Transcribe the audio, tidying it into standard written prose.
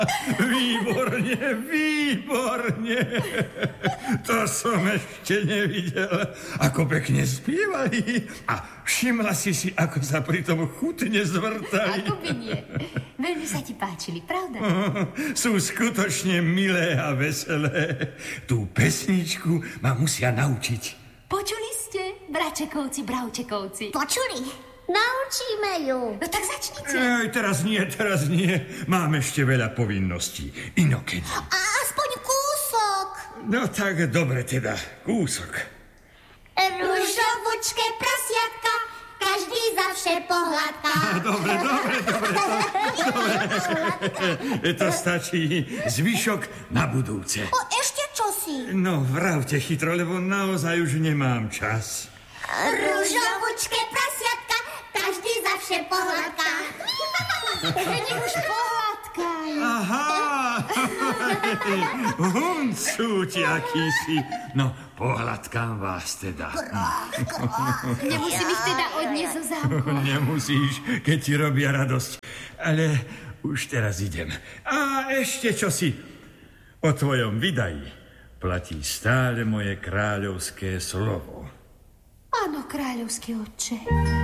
Výborne, výborne. To som ešte nevidel. Ako pekne spievali. A všimla si, ako sa pri tom chutne zvrtali. Ako by nie. Veľmi sa ti páčili, pravda? Sú skutočne milé a veselé. Tú pesničku ma musia naučiť. Počuli ste, bračekovci, bravčekovci? Počuli? Naučíme ju. No tak začnite. Teraz nie. Mám ešte veľa povinností. Inokedy. A aspoň kúsok. No tak dobre teda, kúsok. Ružovučké prasiatka, každý za vše pohľadká. Dobre. To stačí. Zvyšok na budúce. Ešte čosi? No, vravte chytro, lebo naozaj už nemám čas. Ružovučké prasiatka, každý za vše pohľadká. Nech už pohľadkaj. Aha! Huncúť akýsi. No, pohľadkám vás teda. Nemusím ich teda odniesť zo zámku. Nemusíš, keď ti robia radosť. Ale už teraz idem. A ešte čosi. O tvojom vydaji platí stále moje kráľovské slovo. Áno, kráľovský otče.